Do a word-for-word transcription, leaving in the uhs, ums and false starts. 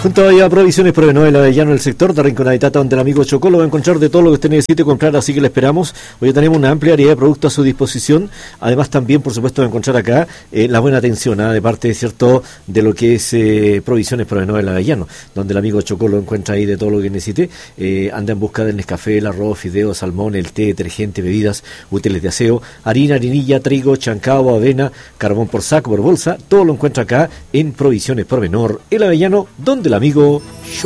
Junto a Provisiones Provenor, el Avellano del sector de Rinconaditata, donde el amigo Chocó lo va a encontrar de todo lo que usted necesite comprar, así que le esperamos. Hoy tenemos una amplia área de productos a su disposición. Además, también, por supuesto, va a encontrar acá eh, la buena atención ¿eh? de parte, cierto, de lo que es eh, Provisiones Provenor, el Avellano, donde el amigo Chocó lo encuentra ahí de todo lo que necesite. Eh, anda en busca del Nescafé, el arroz, fideos, salmón, el té, detergente, bebidas, útiles de aseo, harina, harinilla, trigo, chancao, avena, carbón por saco, por bolsa. Todo lo encuentra acá en Provisiones Provenor, el Avellano, donde el amigo Chocó.